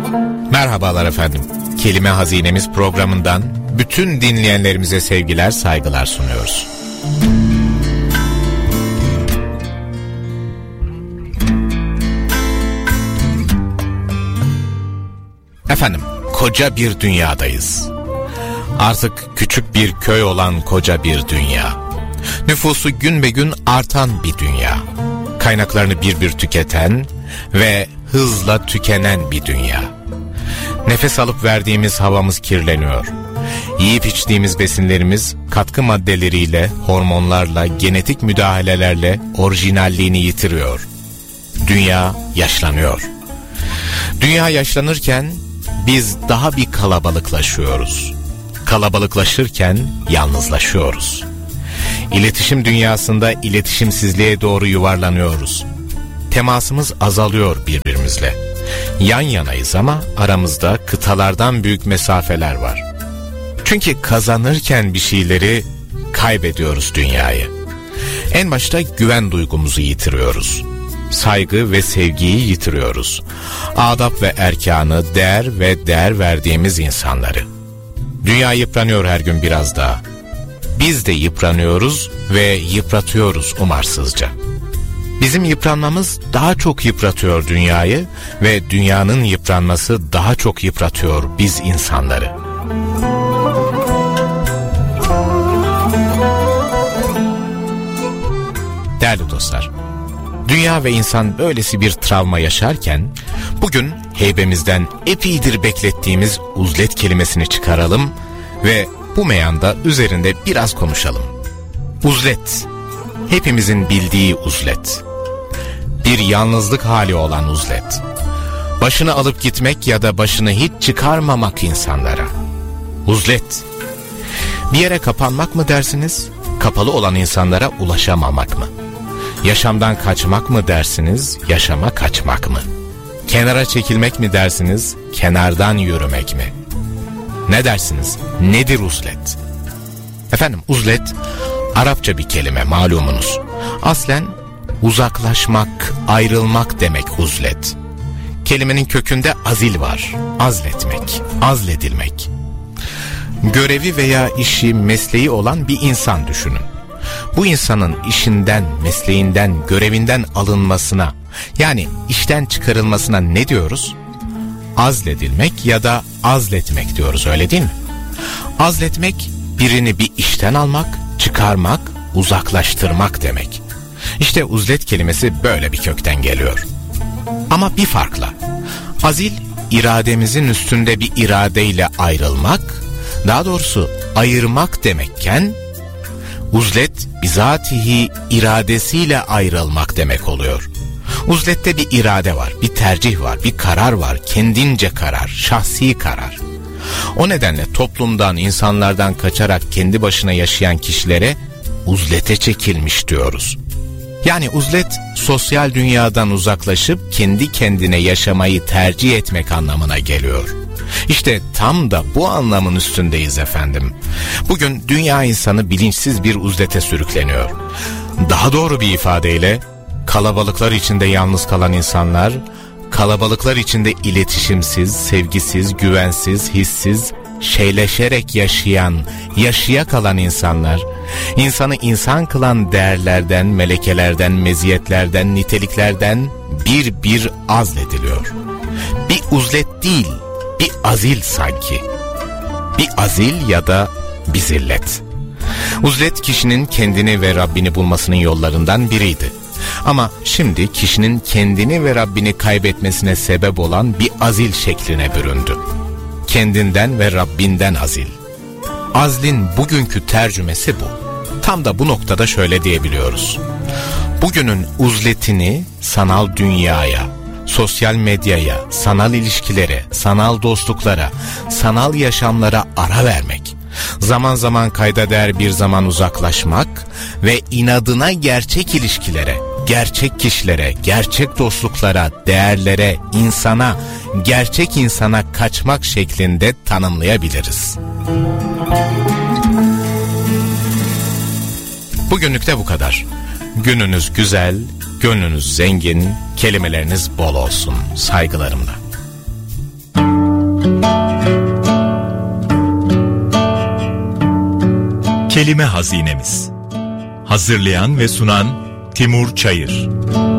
Merhabalar efendim. Kelime Hazinemiz programından bütün dinleyenlerimize sevgiler, saygılar sunuyoruz. Efendim, koca bir dünyadayız. Artık küçük bir köy olan koca bir dünya. Nüfusu gün be gün artan bir dünya. Kaynaklarını bir tüketen ve hızla tükenen bir dünya. Nefes alıp verdiğimiz havamız kirleniyor. Yiyip içtiğimiz besinlerimiz katkı maddeleriyle, hormonlarla, genetik müdahalelerle orijinalliğini yitiriyor. Dünya yaşlanıyor. Dünya yaşlanırken biz daha bir kalabalıklaşıyoruz. Kalabalıklaşırken yalnızlaşıyoruz. İletişim dünyasında iletişimsizliğe doğru yuvarlanıyoruz. Temasımız azalıyor birbirimizle. Yan yanayız ama aramızda kıtalardan büyük mesafeler var. Çünkü kazanırken bir şeyleri kaybediyoruz dünyayı. En başta güven duygumuzu yitiriyoruz. Saygı ve sevgiyi yitiriyoruz. Adap ve erkanı, değer verdiğimiz insanları. Dünya yıpranıyor her gün biraz daha. Biz de yıpranıyoruz ve yıpratıyoruz umarsızca. Bizim yıpranmamız daha çok yıpratıyor dünyayı ve dünyanın yıpranması daha çok yıpratıyor biz insanları. Değerli dostlar, dünya ve insan böylesi bir travma yaşarken bugün heybemizden epeydir beklettiğimiz uzlet kelimesini çıkaralım ve bu meyanda üzerinde biraz konuşalım. Uzlet, hepimizin bildiği uzlet. Bir yalnızlık hali olan uzlet. Başını alıp gitmek ya da başını hiç çıkarmamak insanlara. Uzlet. Bir yere kapanmak mı dersiniz? Kapalı olan insanlara ulaşamamak mı? Yaşamdan kaçmak mı dersiniz? Yaşama kaçmak mı? Kenara çekilmek mi dersiniz? Kenardan yürümek mi? Ne dersiniz? Nedir uzlet? Efendim, uzlet Arapça bir kelime malumunuz. Aslen uzaklaşmak, ayrılmak demek uzlet. Kelimenin kökünde azil var. Azletmek, azledilmek. Görevi veya işi, mesleği olan bir insan düşünün. Bu insanın işinden, mesleğinden, görevinden alınmasına, yani işten çıkarılmasına ne diyoruz? Azledilmek ya da azletmek diyoruz, öyle değil mi? Azletmek, birini bir işten almak, çıkarmak, uzaklaştırmak demek. İşte uzlet kelimesi böyle bir kökten geliyor. Ama bir farkla. Azil, irademizin üstünde bir iradeyle ayrılmak, daha doğrusu ayırmak demekken, uzlet bizatihi iradesiyle ayrılmak demek oluyor. Uzlette bir irade var, bir tercih var, bir karar var, kendince karar, şahsi karar. O nedenle toplumdan, insanlardan kaçarak kendi başına yaşayan kişilere uzlete çekilmiş diyoruz. Yani uzlet, sosyal dünyadan uzaklaşıp kendi kendine yaşamayı tercih etmek anlamına geliyor. İşte tam da bu anlamın üstündeyiz efendim. Bugün dünya insanı bilinçsiz bir uzlete sürükleniyor. Daha doğru bir ifadeyle, kalabalıklar içinde yalnız kalan insanlar, kalabalıklar içinde iletişimsiz, sevgisiz, güvensiz, hissiz, şeyleşerek yaşaya kalan insanlar, insanı insan kılan değerlerden, melekelerden, meziyetlerden, niteliklerden bir azlediliyor. Bir uzlet değil, bir azil sanki. Bir azil ya da bir zillet. Uzlet kişinin kendini ve Rabbini bulmasının yollarından biriydi. Ama şimdi kişinin kendini ve Rabbini kaybetmesine sebep olan bir azil şekline büründü. Kendinden ve Rabbinden azil. Azlin bugünkü tercümesi bu. Tam da bu noktada şöyle diyebiliyoruz. Bugünün uzletini sanal dünyaya, sosyal medyaya, sanal ilişkilere, sanal dostluklara, sanal yaşamlara ara vermek, zaman zaman kayda değer bir zaman uzaklaşmak ve inadına gerçek ilişkilere, gerçek kişilere, gerçek dostluklara, değerlere, insana, gerçek insana kaçmak şeklinde tanımlayabiliriz. Bugünlük de bu kadar. Gününüz güzel, gönlünüz zengin, kelimeleriniz bol olsun. Saygılarımla. Kelime Hazinemiz. Hazırlayan ve sunan Timur Çayır.